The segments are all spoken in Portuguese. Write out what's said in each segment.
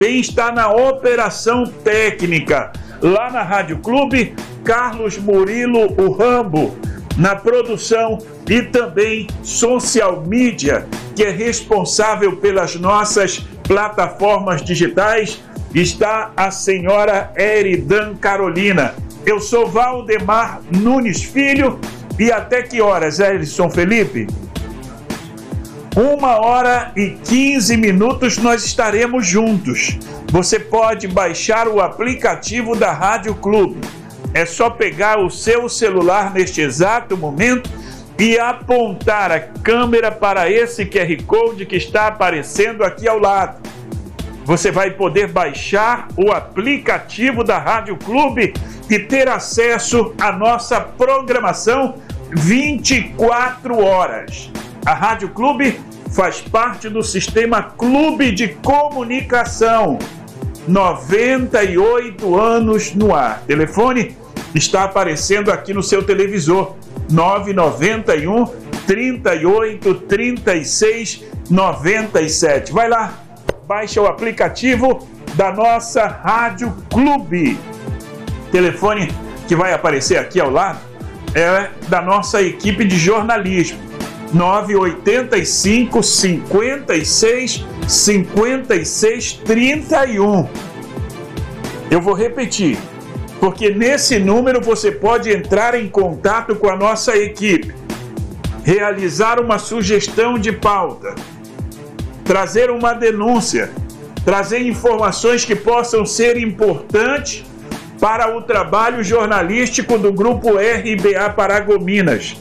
Quem está na operação técnica lá na Rádio Clube, Carlos Murilo, o Rambo, na produção e também social media, que é responsável pelas nossas plataformas digitais, está a senhora Eridan Carolina. Eu sou Valdemar Nunes Filho e até que horas, Elison Felipe? 1h15 nós estaremos juntos. Você pode baixar o aplicativo da Rádio Clube. É só pegar o seu celular neste exato momento e apontar a câmera para esse QR Code que está aparecendo aqui ao lado. Você vai poder baixar o aplicativo da Rádio Clube e ter acesso à nossa programação 24 horas. A Rádio Clube faz parte do sistema Clube de Comunicação. 98 anos no ar. Telefone está aparecendo aqui no seu televisor. 991 38 36 97. Vai lá, baixa o aplicativo da nossa Rádio Clube. Telefone que vai aparecer aqui ao lado é da nossa equipe de jornalismo. 985 56 56 31. Eu vou repetir, porque nesse número você pode entrar em contato com a nossa equipe, realizar uma sugestão de pauta, trazer uma denúncia, trazer informações que possam ser importantes para o trabalho jornalístico do Grupo RBA Paragominas.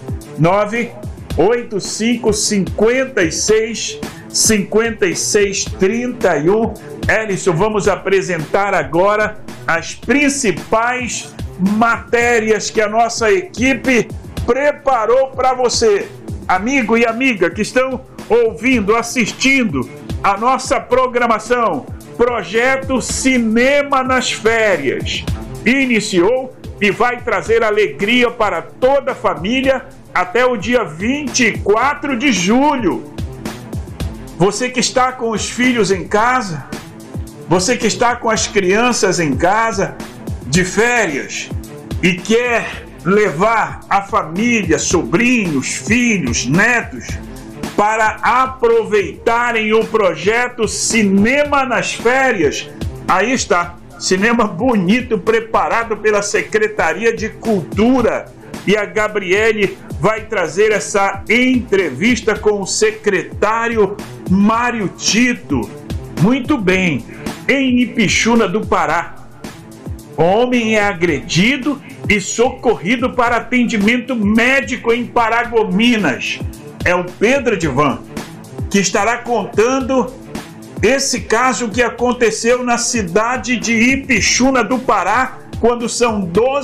985 56 56 31. Elison, vamos apresentar agora as principais matérias que a nossa equipe preparou para você, amigo e amiga que estão ouvindo, assistindo a nossa programação. Projeto Cinema nas Férias iniciou e vai trazer alegria para toda a família até o dia 24 de julho. Você que está com os filhos em casa, você que está com as crianças em casa de férias e quer levar a família, sobrinhos, filhos, netos, para aproveitarem o projeto Cinema nas Férias, aí está, cinema bonito, preparado pela Secretaria de Cultura. E a Gabriele vai trazer essa entrevista com o secretário Mário Tito. Muito bem, em Ipixuna do Pará, homem é agredido e socorrido para atendimento médico em Paragominas. É o Pedro Edivan que estará contando esse caso que aconteceu na cidade de Ipixuna do Pará, quando são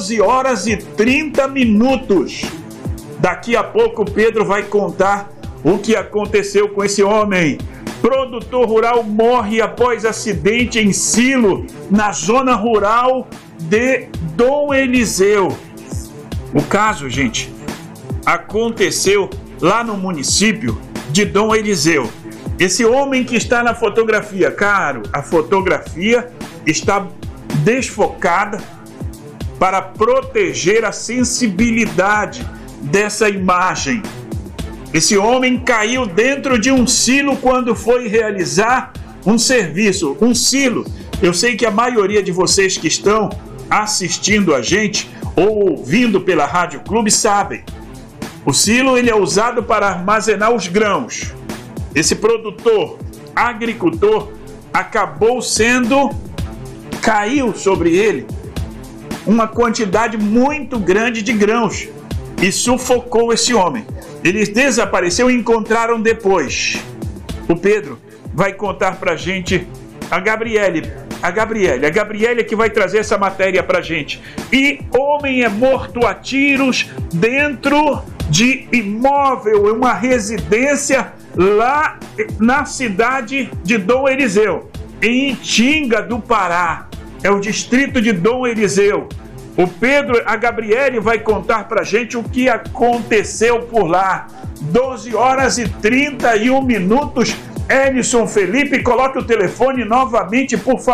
12h30. Daqui a pouco o Pedro vai contar o que aconteceu com esse homem. Produtor rural morre após acidente em silo na zona rural de Dom Eliseu. O caso, gente, aconteceu lá no município de Dom Eliseu. Esse homem que está na fotografia, caro, a fotografia está desfocada para proteger a sensibilidade dessa imagem. Esse homem caiu dentro de um silo quando foi realizar um serviço. Um silo, eu sei que a maioria de vocês que estão assistindo a gente ou ouvindo pela Rádio Clube sabem. O silo ele é usado para armazenar os grãos. Esse produtor, agricultor, caiu sobre ele uma quantidade muito grande de grãos e sufocou esse homem. Ele desapareceu e encontraram depois. O Pedro vai contar pra gente a Gabriele é que vai trazer essa matéria pra gente. E homem é morto a tiros dentro de imóvel, uma residência lá na cidade de Dom Eliseu, em Itinga do Pará. É o distrito de Dom Eliseu. O Pedro, a Gabriele vai contar pra gente o que aconteceu por lá. 12h31, Edson Felipe, coloque o telefone novamente, por favor.